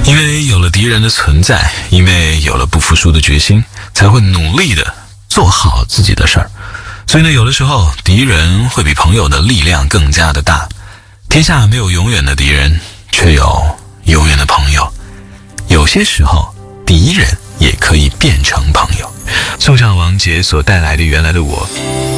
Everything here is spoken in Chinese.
因为有了敌人的存在，因为有了不服输的决心，才会努力的做好自己的事儿。所以呢，有的时候敌人会比朋友的力量更加的大。天下没有永远的敌人，却有永远的朋友。有些时候，敌人也可以变成朋友。送上王杰所带来的《原来的我》。